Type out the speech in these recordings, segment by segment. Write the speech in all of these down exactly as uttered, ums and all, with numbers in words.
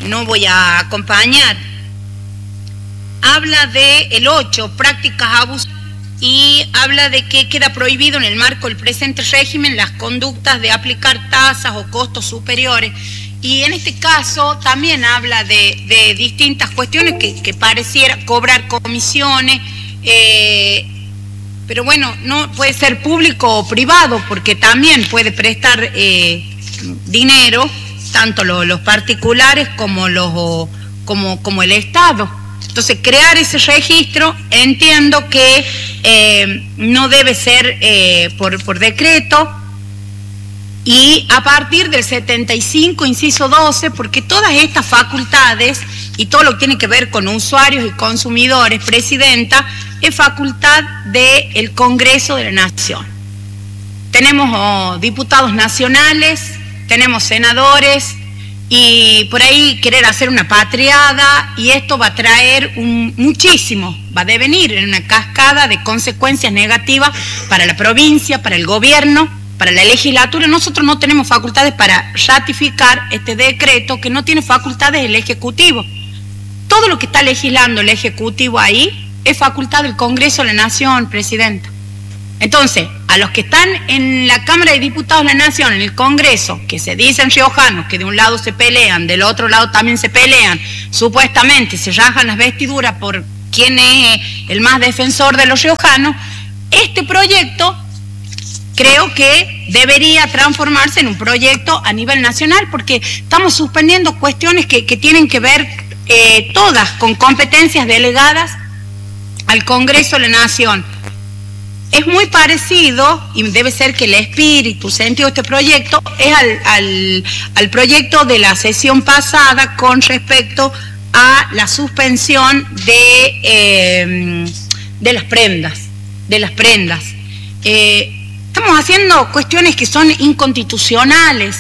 no voy a acompañar. Habla de el ocho, prácticas abusivas, y habla de que queda prohibido en el marco del presente régimen las conductas de aplicar tasas o costos superiores. Y en este caso también habla de, de distintas cuestiones que, que pareciera cobrar comisiones, eh, pero bueno, no puede ser público o privado, porque también puede prestar eh, dinero, tanto lo, los particulares como, los, como, como el Estado. Entonces, crear ese registro, entiendo que eh, no debe ser eh, por, por decreto, y a partir del setenta y cinco, inciso doce, porque todas estas facultades y todo lo que tiene que ver con usuarios y consumidores, Presidenta, es facultad del Congreso de la Nación. Tenemos oh, diputados nacionales, tenemos senadores, y por ahí querer hacer una patriada, y esto va a traer un, muchísimo, va a devenir en una cascada de consecuencias negativas para la provincia, para el gobierno, para la legislatura. Nosotros no tenemos facultades para ratificar este decreto, que no tiene facultades el Ejecutivo. Todo lo que está legislando el Ejecutivo ahí es facultad del Congreso de la Nación, Presidenta. Entonces, a los que están en la Cámara de Diputados de la Nación, en el Congreso, que se dicen riojanos, que de un lado se pelean, del otro lado también se pelean, supuestamente se rajan las vestiduras por quién es el más defensor de los riojanos, este proyecto creo que debería transformarse en un proyecto a nivel nacional, porque estamos suspendiendo cuestiones que, que tienen que ver eh, todas con competencias delegadas al Congreso de la Nación. Es muy parecido, y debe ser que el espíritu, sentido de este proyecto, es al, al, al proyecto de la sesión pasada con respecto a la suspensión de, eh, de las prendas, de las prendas. Eh, Estamos haciendo cuestiones que son inconstitucionales,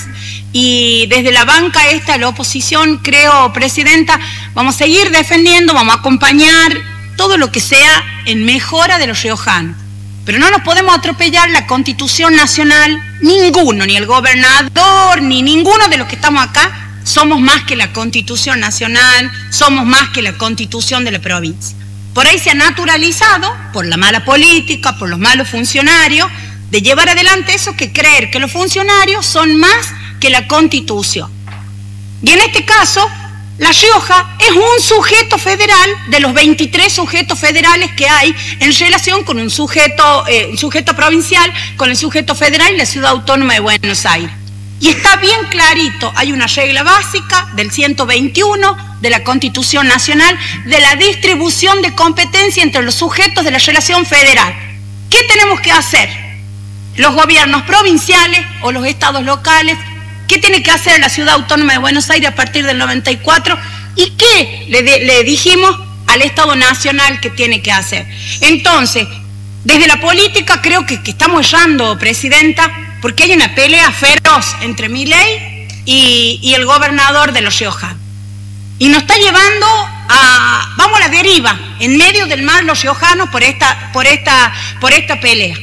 y desde la banca esta, la oposición, creo, Presidenta, vamos a seguir defendiendo, vamos a acompañar todo lo que sea en mejora de los riojanos. Pero no nos podemos atropellar la Constitución Nacional, ninguno, ni el gobernador, ni ninguno de los que estamos acá, somos más que la Constitución Nacional, somos más que la Constitución de la provincia. Por ahí se ha naturalizado, por la mala política, por los malos funcionarios, de llevar adelante eso, que creer que los funcionarios son más que la Constitución. Y en este caso, La Rioja es un sujeto federal de los veintitrés sujetos federales que hay en relación con un sujeto, eh, un sujeto provincial, con el sujeto federal y la Ciudad Autónoma de Buenos Aires. Y está bien clarito, hay una regla básica del ciento veintiuno de la Constitución Nacional de la distribución de competencia entre los sujetos de la relación federal. ¿Qué tenemos que hacer? Los gobiernos provinciales o los estados locales, ¿qué tiene que hacer la Ciudad Autónoma de Buenos Aires a partir del noventa y cuatro? ¿Y qué le, de, le dijimos al Estado Nacional que tiene que hacer? Entonces, desde la política creo que, que estamos errando, Presidenta, porque hay una pelea feroz entre Milei y, y el gobernador de los riojanos. Y nos está llevando a, vamos a la deriva, en medio del mar los riojanos por esta, por esta, por esta pelea.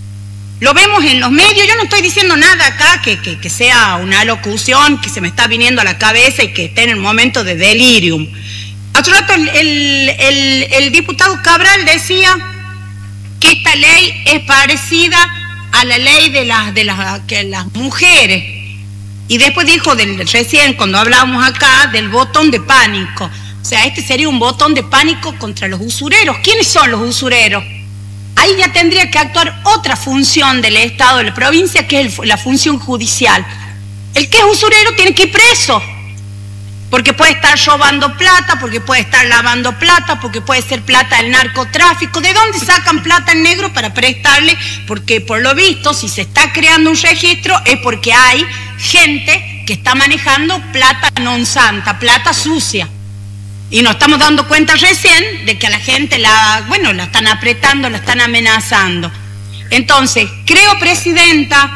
Lo vemos en los medios, yo no estoy diciendo nada acá que, que, que sea una locución que se me está viniendo a la cabeza y que esté en el momento de delirium. Hace rato el, el, el, el diputado Cabral decía que esta ley es parecida a la ley de las, de las, que las mujeres. Y después dijo del, recién, cuando hablábamos acá, del botón de pánico. O sea, este sería un botón de pánico contra los usureros. ¿Quiénes son los usureros? Ahí ya tendría que actuar otra función del Estado, de la provincia, que es el, la función judicial. El que es usurero tiene que ir preso, porque puede estar robando plata, porque puede estar lavando plata, porque puede ser plata del narcotráfico. ¿De dónde sacan plata en negro para prestarle? Porque por lo visto, si se está creando un registro, es porque hay gente que está manejando plata non santa, plata sucia. Y nos estamos dando cuenta recién de que a la gente la, bueno, la están apretando, la están amenazando. Entonces, creo, Presidenta,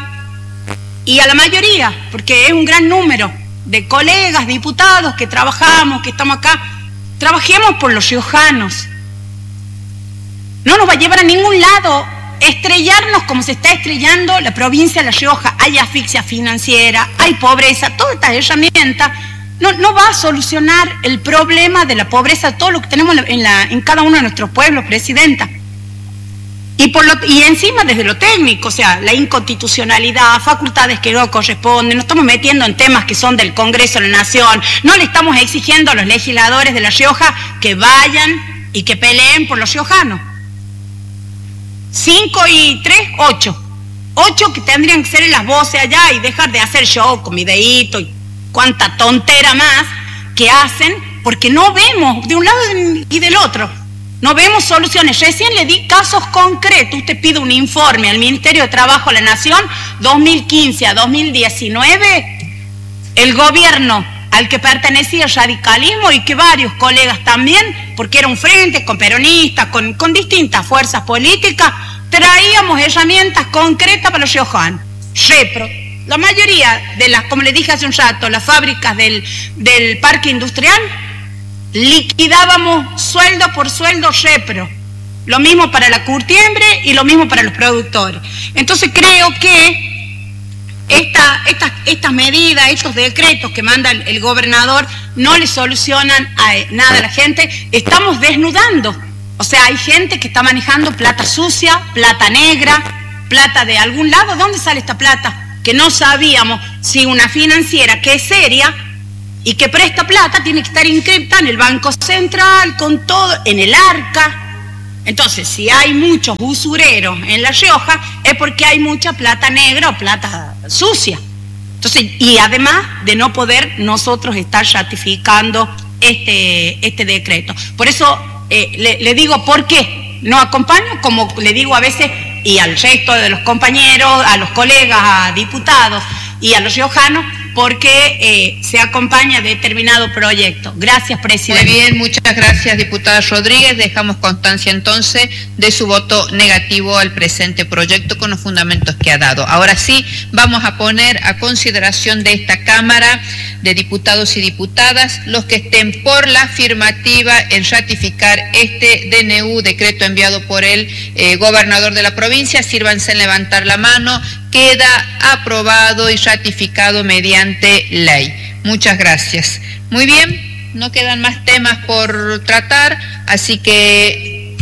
y a la mayoría, porque es un gran número de colegas, diputados que trabajamos, que estamos acá, trabajemos por los riojanos. No nos va a llevar a ningún lado estrellarnos como se está estrellando la provincia de La Rioja. Hay asfixia financiera, hay pobreza, todas estas herramientas no, no va a solucionar el problema de la pobreza, todo lo que tenemos en, la, en cada uno de nuestros pueblos, Presidenta. Y, por lo, y encima desde lo técnico, o sea, la inconstitucionalidad, facultades que no corresponden, nos estamos metiendo en temas que son del Congreso de la Nación, no le estamos exigiendo a los legisladores de La Rioja que vayan y que peleen por los riojanos. Cinco y tres, ocho. Ocho que tendrían que ser en las voces allá y dejar de hacer show con videíto y cuánta tontera más que hacen, porque no vemos de un lado y del otro. No vemos soluciones. Recién le di casos concretos. Usted pide un informe al Ministerio de Trabajo de la Nación, dos mil quince a dos mil diecinueve, el gobierno al que pertenecía el radicalismo y que varios colegas también, porque era un frente con peronistas, con, con distintas fuerzas políticas, traíamos herramientas concretas para los riojanos. Repro. La mayoría de las, como le dije hace un rato, las fábricas del, del parque industrial, liquidábamos sueldo por sueldo repro. Lo mismo para la curtiembre y lo mismo para los productores. Entonces creo que esta, estas, estas medidas, estos decretos que manda el, el gobernador no le solucionan a nada a la gente. Estamos desnudando. O sea, hay gente que está manejando plata sucia, plata negra, plata de algún lado. ¿De dónde sale esta plata? Que no sabíamos si una financiera que es seria y que presta plata tiene que estar inscripta en el Banco Central, con todo, en el Arca. Entonces, si hay muchos usureros en La Rioja, es porque hay mucha plata negra o plata sucia. Entonces, y además de no poder nosotros estar ratificando este, este decreto. Por eso eh, le, le digo por qué no acompaño, como le digo a veces, y al resto de los compañeros, a los colegas, a diputados y a los riojanos, porque eh, se acompaña de determinado proyecto. Gracias, Presidente. Muy bien, muchas gracias, diputada Rodríguez. Dejamos constancia entonces de su voto negativo al presente proyecto con los fundamentos que ha dado. Ahora sí, vamos a poner a consideración de esta Cámara de Diputados y Diputadas los que estén por la afirmativa en ratificar este D N U, decreto enviado por el eh, gobernador de la provincia. Sírvanse en levantar la mano. Queda aprobado y ratificado mediante ley. Muchas gracias. Muy bien, no quedan más temas por tratar, así que